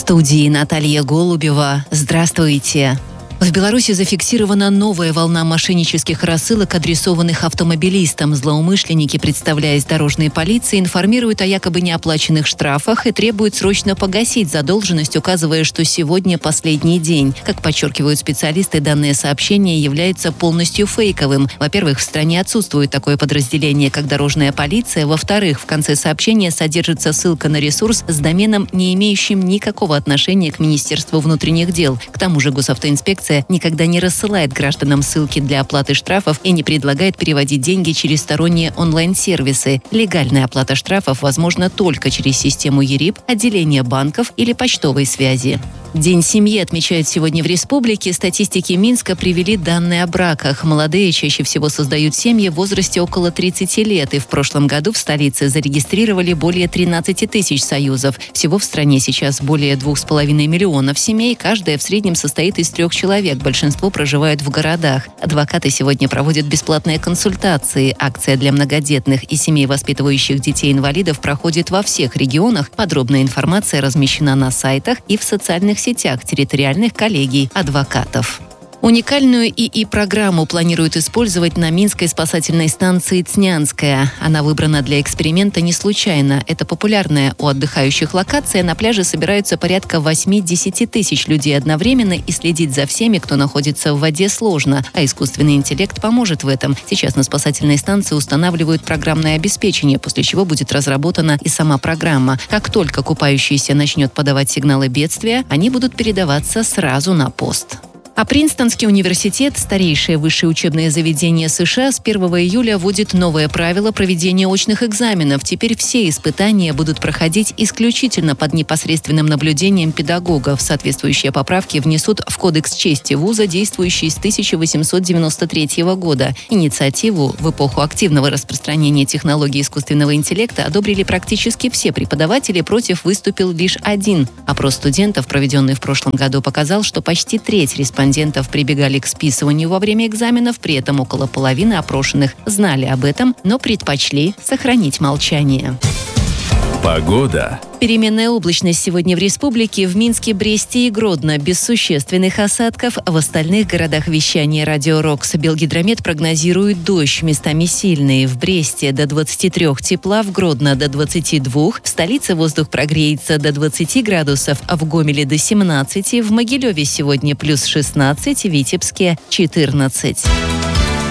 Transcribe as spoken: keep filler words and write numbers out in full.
студии Наталья Голубева. Здравствуйте. В Беларуси зафиксирована новая волна мошеннических рассылок, адресованных автомобилистам. Злоумышленники, представляясь дорожной полицией, информируют о якобы неоплаченных штрафах и требуют срочно погасить задолженность, указывая, что сегодня последний день. Как подчеркивают специалисты, данное сообщение является полностью фейковым. Во-первых, в стране отсутствует такое подразделение, как дорожная полиция. Во-вторых, в конце сообщения содержится ссылка на ресурс с доменом, не имеющим никакого отношения к Министерству внутренних дел. К тому же госавтоинспекция никогда не рассылает гражданам ссылки для оплаты штрафов и не предлагает переводить деньги через сторонние онлайн-сервисы. Легальная оплата штрафов возможна только через систему ЕРИП, отделение банков или почтовой связи. День семьи отмечают сегодня в республике. Статистики Минска привели данные о браках. Молодые чаще всего создают семьи в возрасте около тридцати лет. И в прошлом году в столице зарегистрировали более тринадцати тысяч союзов. Всего в стране сейчас более двух с половиной миллионов семей. Каждая в среднем состоит из трех человек. Большинство проживают в городах. Адвокаты сегодня проводят бесплатные консультации. Акция для многодетных и семей, воспитывающих детей-инвалидов, проходит во всех регионах. Подробная информация размещена на сайтах и в социальных сетях территориальных коллегий адвокатов. Уникальную ИИ-программу планируют использовать на Минской спасательной станции Цнянская. Она выбрана для эксперимента не случайно. Это популярная у отдыхающих локация. На пляже собираются порядка восемь-десять тысяч людей одновременно, и следить за всеми, кто находится в воде, сложно. А искусственный интеллект поможет в этом. Сейчас на спасательной станции устанавливают программное обеспечение, после чего будет разработана и сама программа. Как только купающийся начнет подавать сигналы бедствия, они будут передаваться сразу на пост. А Принстонский университет, старейшее высшее учебное заведение США, с первого июля вводит новое правило проведения очных экзаменов. Теперь все испытания будут проходить исключительно под непосредственным наблюдением педагогов. Соответствующие поправки внесут в Кодекс чести вуза, действующий с тысяча восемьсот девяносто третьего года. Инициативу в эпоху активного распространения технологий искусственного интеллекта одобрили практически все преподаватели, против выступил лишь один. Опрос студентов, проведенный в прошлом году, показал, что почти треть респондентов прибегали к списыванию во время экзаменов, при этом около половины опрошенных знали об этом, но предпочли сохранить молчание. Погода. Переменная облачность сегодня в республике. В Минске, Бресте и Гродно без существенных осадков. В остальных городах вещания Радио Рокс Белгидромет прогнозирует дождь, местами сильный. В Бресте до двадцати трёх тепла, в Гродно до двадцати двух. В столице воздух прогреется до двадцати градусов, а в Гомеле до семнадцати. В Могилеве сегодня плюс шестнадцать, в Витебске четырнадцать.